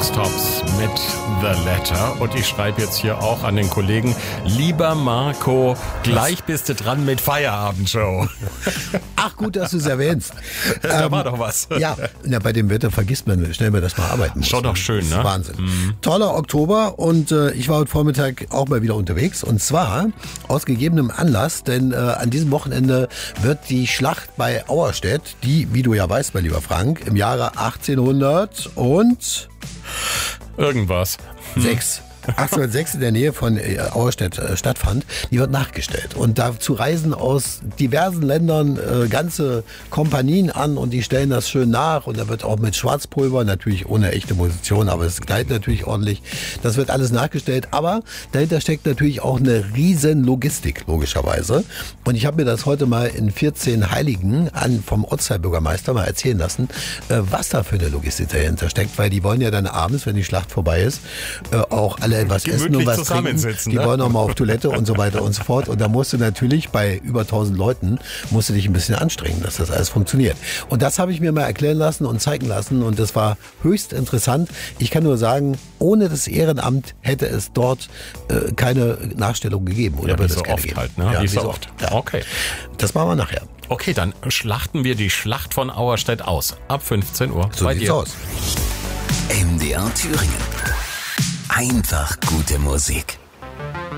Showstops mit The Letter. Und ich schreibe jetzt hier auch an den Kollegen, lieber Marco, gleich bist du dran mit Feierabendshow. Ach, gut, dass du es erwähnst. Da war doch was. Ja, bei dem Wetter vergisst man, wie schnell man das mal arbeiten muss. Schon doch schön, ne? Wahnsinn. Toller Oktober und ich war heute Vormittag auch mal wieder unterwegs. Und zwar aus gegebenem Anlass, denn an diesem Wochenende wird die Schlacht bei Auerstedt, die, wie du ja weißt, mein lieber Frank, im Jahre 1800 und irgendwas. 1806 in der Nähe von Auerstedt stattfand, die wird nachgestellt. Und dazu reisen aus diversen Ländern ganze Kompanien an und die stellen das schön nach. Und da wird auch mit Schwarzpulver, natürlich ohne echte Munition, aber es gleitet natürlich ordentlich. Das wird alles nachgestellt. Aber dahinter steckt natürlich auch eine riesen Logistik, logischerweise. Und ich habe mir das heute mal in 14 Heiligen vom Ortsteilbürgermeister mal erzählen lassen, was da für eine Logistik dahinter steckt. Weil die wollen ja dann abends, wenn die Schlacht vorbei ist, auch alle etwas essen und was trinken. Die wollen auch mal auf Toilette und so weiter und so fort. Und da musst du natürlich bei über 1000 Leuten, musst du dich ein bisschen anstrengen, dass das alles funktioniert. Und das habe ich mir mal erklären lassen und zeigen lassen. Und das war höchst interessant. Ich kann nur sagen, ohne das Ehrenamt hätte es dort keine Nachstellung gegeben. Oder ja, wird wie es so keine oft geben. halt, ne? Ja, wie so oft. Ja. Okay. Das machen wir nachher. Okay, dann schlachten wir die Schlacht von Auerstedt aus. Ab 15 Uhr. So sieht's aus. MDR Thüringen. Einfach gute Musik.